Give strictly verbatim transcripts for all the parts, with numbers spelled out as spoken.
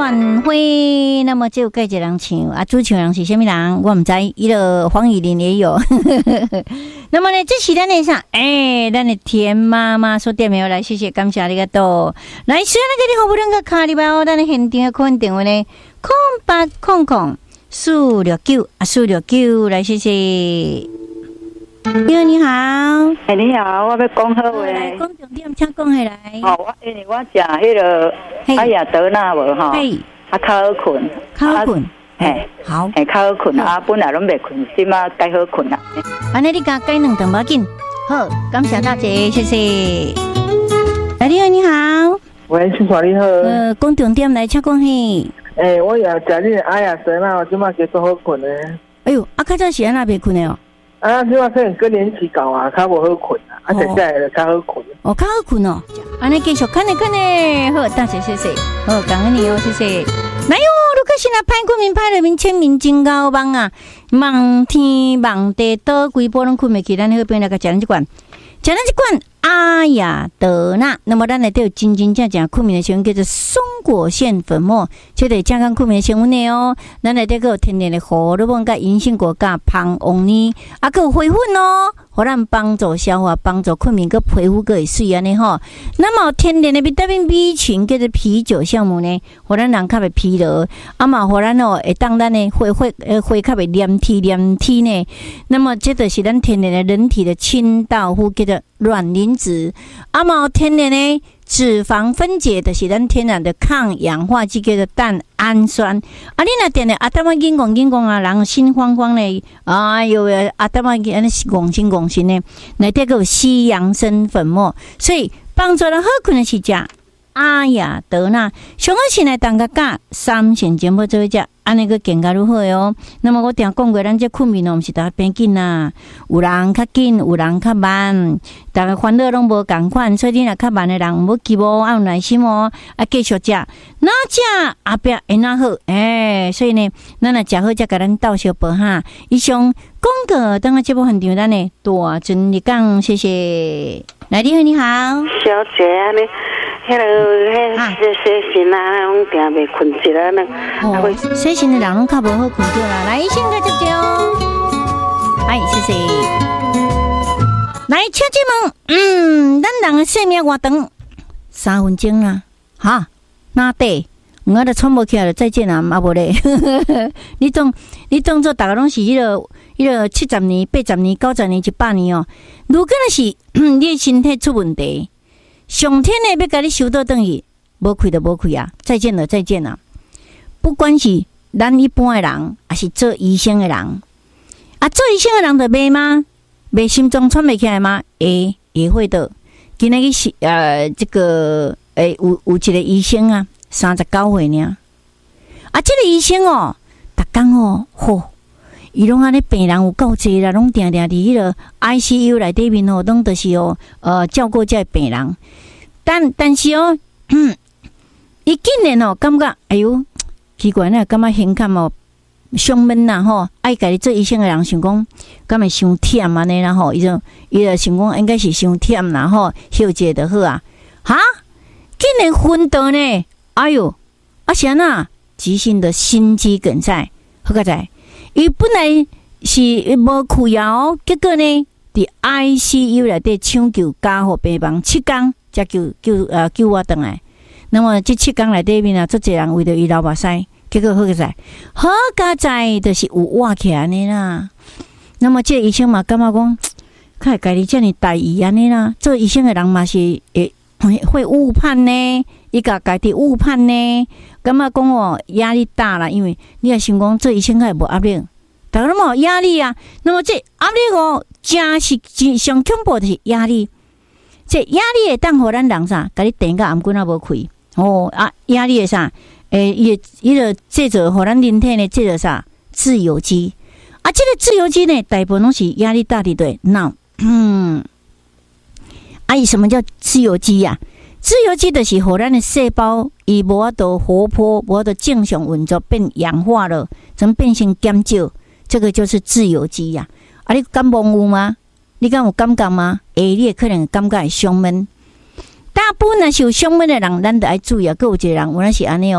晚会，那么就盖一个人唱啊，主唱人是什么人？我唔知，伊个黄雨玲也有。那么呢，这是咱的啥？哎，咱的田妈妈说点没有来，谢谢，感谢你个多。来，虽然那个好不容易卡里吧，咱的现场的空电话呢，空八空空四六九啊，四六九来，谢谢。你好，你好， 哎，你好，我要讲好话。 来，讲重点，请讲下来。 哦，我因为我食迄个哎呀德纳无吼，啊较好困， 较好困， 嘿， 好， 嘿较好困啊，本来拢袂困，即马该好困啦。 安尼你甲改两顿无要紧，好，感谢大姐，谢谢。来，你好，你好， 喂，清华你好。 呃，讲重点来，请讲嘿。 诶，我也食你哎呀德纳，即马继续好困咧。 哎呦，啊，较早是安那袂困的哦。 啊，即马可能更年期到啊，较无好困啊，啊，现在就较好困。 哦，较好困哦。安尼继续看呢看呢，好，大姐谢谢，好，感恩你哦，谢谢。来哟，如果是那派困眠派里面签名真高棒啊，望天望地倒规波拢困袂起，咱那边来个讲一罐，讲一罐阿雅德纳。那么咱来都有真真正正困眠的成分叫做松果腺粉末，这个健康困眠的成分呢哦。咱来这个天然的胡萝卜跟银杏果加芳王呢，啊，个有花粉哦。互咱帮助消化，帮助困眠，个皮肤个会水安尼吼。那么天然的维他命 B 群叫做啤酒项目呢，互咱人较袂疲劳，啊嘛互咱哦会当咱的血血呃血较袂黏体黏体呢。那么这就是咱天然的人体的清道夫，叫做卵磷脂，啊嘛天然的脂肪分解就是咱天然的抗氧化剂，叫做蛋氨酸。啊，你若定定阿达玛紧讲紧讲啊，人心慌慌嘞，哎哟，阿达玛安尼戆心戆心呢，内底个有西洋参粉末，所以帮助人好困的是食阿雅德纳，上好是来当个加三线节目做一食，安尼个更加如何哦。那么我定讲过，咱这困眠哦，毋是大家变紧啦，有人较紧，有人较慢，大家烦恼拢无共款，所以你若较慢的人，无急哦，要有耐心哦，啊继续食，哪食后壁会哪好，哎，所以呢，咱若食好，才甲咱斗相报哈。以上广告等下节目现场，咱呢大尊你讲，谢谢。来，你好，你好， 小姐啊，你。迄个迄洗洗身啊，拢定袂困一下呢。 哦，洗身的人拢较无好困着啦。来，先个接接哦。哎，谢谢。来，请进门。嗯，咱人的生命活长三分钟啦，哈，哪底？我都喘无起来了，再见啦，啊无咧。你当你当做大家拢是迄个迄个七十年、八十年、九十年、一百年哦。如果那是你的身体出问题。上天呢要甲你收倒转去，无开就无开啊！再见了，再见了。不管是咱一般的人，还是做医生的人，啊，做医生的人就袂吗？袂心脏喘袂起来吗？会也会的。今仔日是呃，这个诶、欸，有有一个医生啊，三十九岁呢。啊，这个医生哦，逐工哦，吼，伊拢安尼病人有够济啦，拢定定伫迄个 I C U 内底面吼，拢都是哦，呃，照顾这病人。但但是哦，伊竟然哦，感觉哎哟，奇怪呢，感觉胸坎哦，胸闷呐吼，爱家己做医生的人想讲，敢会伤忝安尼啦吼，伊就伊就想讲应该是伤忝啦吼，休息就好啊。哈，竟然昏倒呢！哎哟，啊是安那急性的心肌梗塞，好个在。伊本来是无开药哦，结果呢，伫 I C U 内底抢救加护病房七天，才救救呃救我倒来。那么这七天内底面啊，足侪人为着伊流目屎，结果好个在，好个在就是有活起来呢啦。那么这医生嘛，感觉讲，看家己这么大意安尼啦，做医生的人嘛是会会误判呢，伊甲家己误判呢。感觉讲哦，压力大啦，因为你也想讲做医生，较无压力，大家拢无压力啊。那么这压力哦，真是真上恐怖就是压力。这压力会当互咱人啥，甲你电个颔棍也无开哦啊！压力会啥？诶，伊伊个制造互咱人体呢制造啥？自由基啊！这个自由基呢，大部分拢是压力大的对脑。嗯，啊，伊什么叫自由基呀、啊？自由基就是互咱的细胞伊无法度活泼，无法度正常运作，变氧化了，怎么变成减少？这个就是自由基呀、啊！啊，你感冒有吗？你敢有感觉吗？诶，你也可能感觉会胸闷。大部分若是有胸闷的人，咱得爱注意啊。还有一个人，有咱是安尼哦，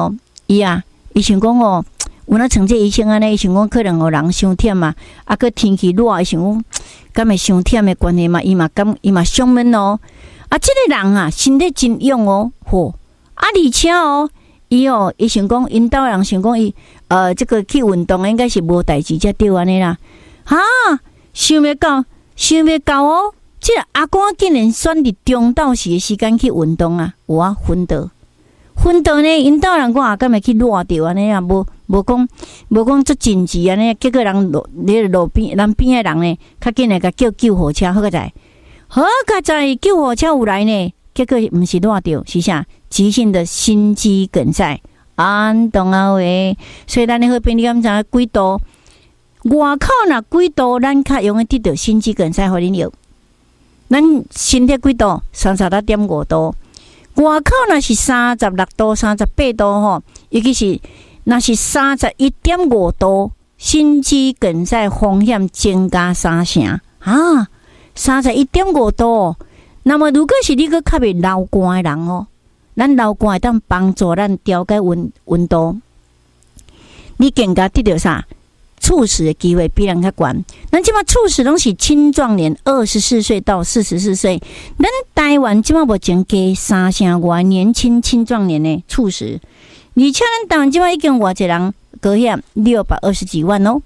伊啊，伊想讲哦，有那像这医生安尼，伊想讲可能有人伤忝嘛，啊，个天气热，伊想讲敢会伤忝的关系嘛，伊嘛感伊嘛伤闷哦。啊，这个人啊，身体真勇哦，吼！啊，而且哦，伊哦，伊想讲引导人想讲伊呃，这个去运动应该是无代志才对安尼啦。哈，想袂到，想袂到哦！这个阿公竟然选伫中昼时的时间去运动啊！有啊，昏倒，昏倒呢，引导人讲啊，敢会去热着安尼啊？无无讲无讲足紧急安尼，结果人路咧路边人边的人呢，较紧来甲叫救护车，好个在。好佳在救护车有来呢，结果毋是热着，是啥？急性的心肌梗塞，安懂啊喂！所以咱的好朋友敢知几度？外口若几度，咱较容易得到心肌梗塞，互恁药。咱身体几度？三十六点五度。外口若是三十六度、三十八度吼，尤其是若是三十一点五度，心肌梗塞风险增加三成啊！三十一点五度，那么如果是你个较袂流汗的人哦，咱流汗会当帮助咱调节温温度，你更加得到啥？猝死的机会比人较悬。咱即马猝死拢是青壮年，二十四岁到四十四岁。咱台湾即马目前加三成外年轻青壮年的猝死，而且咱台湾即马已经偌济人高险六百二十几万哦。